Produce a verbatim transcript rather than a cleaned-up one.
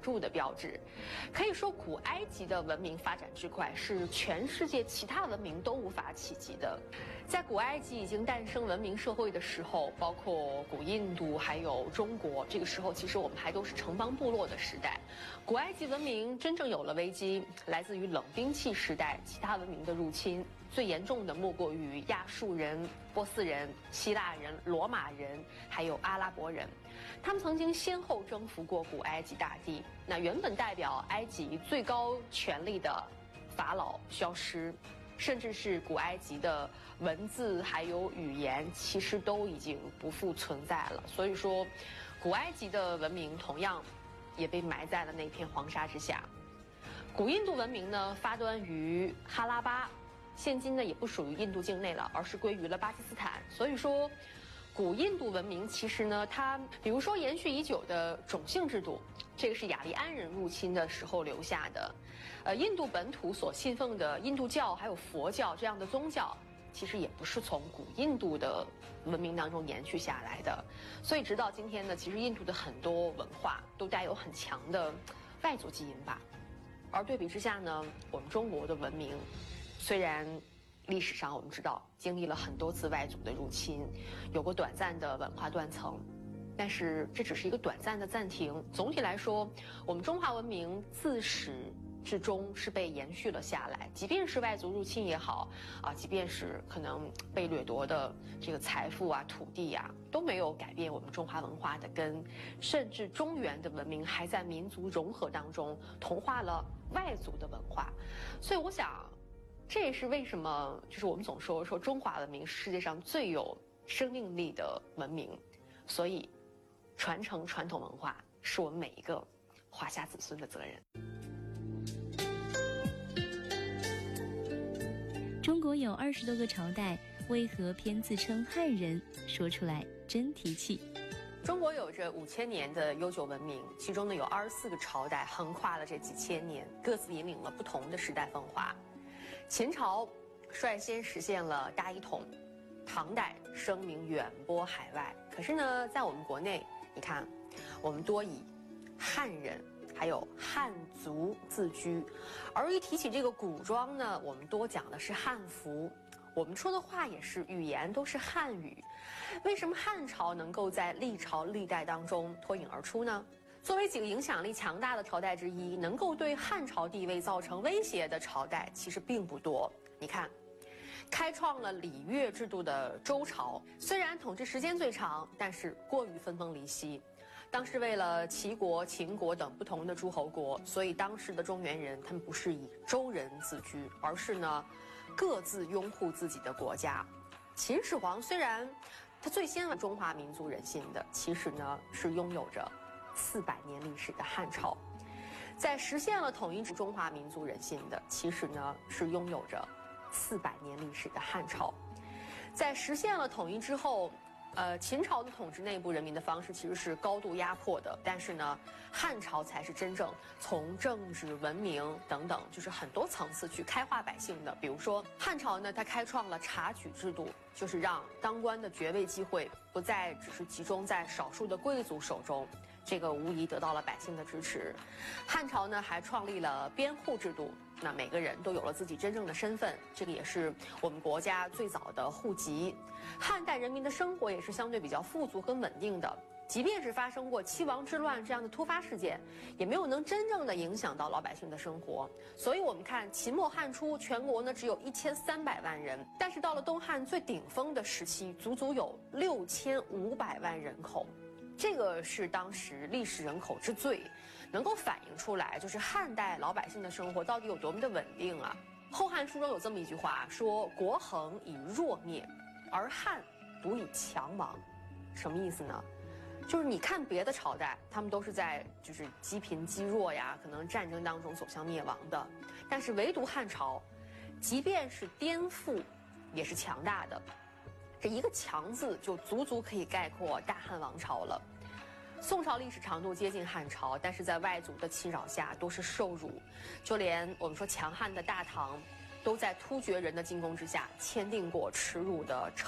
著的标志。可以说，古埃及的文明发展之快是全世界其他文明都无法企及的。在古埃及已经诞生文明社会的时候，包括古印度还有中国，这个时候其实我们还都是城邦部落的时代。古埃及文明真正有了危机，来自于冷兵器时代其他文明的入侵。最严重的莫过于亚述人、波斯人、希腊人、罗马人，还有阿拉伯人。他们曾经先后征服过古埃及大地。那原本代表埃及最高权力的法老消失，甚至是古埃及的文字还有语言，其实都已经不复存在了。所以说，古埃及的文明同样也被埋在了那片黄沙之下。古印度文明呢，发端于哈拉巴。现今呢也不属于印度境内了，而是归于了巴基斯坦。所以说，古印度文明其实呢，它比如说延续已久的种姓制度，这个是雅利安人入侵的时候留下的。呃，印度本土所信奉的印度教还有佛教这样的宗教，其实也不是从古印度的文明当中延续下来的。所以直到今天呢，其实印度的很多文化都带有很强的外族基因吧。而对比之下呢，我们中国的文明。虽然历史上我们知道经历了很多次外族的入侵，有过短暂的文化断层，但是这只是一个短暂的暂停。总体来说，我们中华文明自始至终是被延续了下来，即便是外族入侵也好啊，即便是可能被掠夺的这个财富啊、土地啊，都没有改变我们中华文化的根，甚至中原的文明还在民族融合当中同化了外族的文化。所以我想。这也是为什么，就是我们总说说中华文明是世界上最有生命力的文明，所以传承传统文化是我们每一个华夏子孙的责任。 中国有二十多个朝代，为何偏自称汉人？说出来真提气。 中国有着五千年的悠久文明，其中呢有二十四个朝代横跨了这几千年，各自引领了不同的时代风华。秦朝率先实现了大一统，唐代声名远播海外。可是呢，在我们国内，你看，我们多以汉人还有汉族自居，而一提起这个古装呢，我们多讲的是汉服。我们说的话也是语言都是汉语。为什么汉朝能够在历朝历代当中脱颖而出呢？作为几个影响力强大的朝代之一，能够对汉朝地位造成威胁的朝代其实并不多。你看，开创了礼乐制度的周朝，虽然统治时间最长，但是过于分崩离析。当时为了齐国、秦国等不同的诸侯国，所以当时的中原人他们不是以周人自居，而是呢各自拥护自己的国家。秦始皇虽然他最先为中华民族人心的，其实呢是拥有着四百年历史的汉朝，在实现了统一中华民族人心的，其实呢是拥有着四百年历史的汉朝。在实现了统一之后，呃，秦朝的统治内部人民的方式其实是高度压迫的，但是呢，汉朝才是真正从政治、文明等等，就是很多层次去开化百姓的。比如说，汉朝呢，它开创了察举制度，就是让当官的爵位机会不再只是集中在少数的贵族手中。这个无疑得到了百姓的支持。汉朝呢还创立了编户制度，那每个人都有了自己真正的身份，这个也是我们国家最早的户籍。汉代人民的生活也是相对比较富足和稳定的，即便是发生过七王之乱这样的突发事件，也没有能真正的影响到老百姓的生活。所以我们看秦末汉初，全国呢只有一千三百万人，但是到了东汉最顶峰的时期，足足有六千五百万人口。这个是当时历史人口之最，能够反映出来就是汉代老百姓的生活到底有多么的稳定啊。《后汉书》中有这么一句话，说国恒以弱灭，而汉独以强亡。什么意思呢？就是你看别的朝代，他们都是在就是积贫积弱呀，可能战争当中走向灭亡的，但是唯独汉朝，即便是颠覆，也是强大的。这一个强字就足足可以概括大汉王朝了。宋朝历史长度接近汉朝，但是在外族的侵扰下都是受辱，就连我们说强悍的大唐，都在突厥人的进攻之下签订过耻辱的